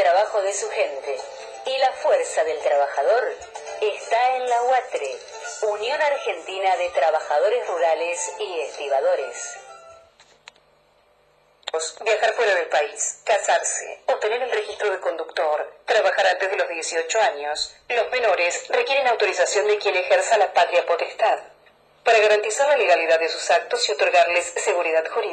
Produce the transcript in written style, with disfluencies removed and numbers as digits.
trabajo de su gente. Y la fuerza del trabajador está en la UATRE, Unión Argentina de Trabajadores Rurales y Estibadores. Viajar fuera del país, casarse, obtener el registro de conductor, trabajar antes de los 18 años. Los menores requieren autorización de quien ejerza la patria potestad para garantizar la legalidad de sus actos y otorgarles seguridad jurídica.